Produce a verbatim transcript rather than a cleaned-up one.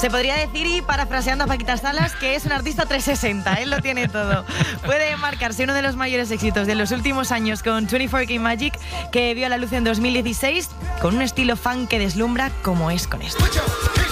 Se podría decir, y parafraseando a Paquita Salas, que es un artista trescientos sesenta, él lo tiene todo. Puede marcarse uno de los mayores éxitos de los últimos años con veinticuatro K Magic, que vio a la luz en dos mil dieciséis, con un estilo funk que deslumbra como es con esto.